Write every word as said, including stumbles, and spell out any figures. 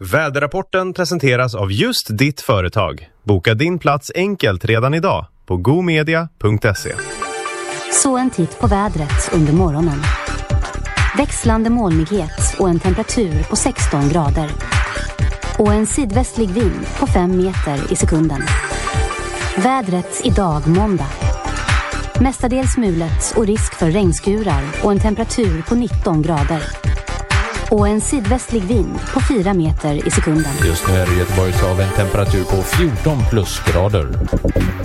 Väderrapporten presenteras av just ditt företag. Boka din plats enkelt redan idag på gomedia punkt se. Så en titt på vädret under morgonen. Växlande molnighet och en temperatur på sexton grader. Och en sydvästlig vind på fem meter i sekunden. Vädret idag måndag. Mestadels mulet och risk för regnskurar och en temperatur på nitton grader. Och en sydvästlig vind på fyra meter i sekunden. Just nu är det Göteborgshav en temperatur på fjorton plusgrader.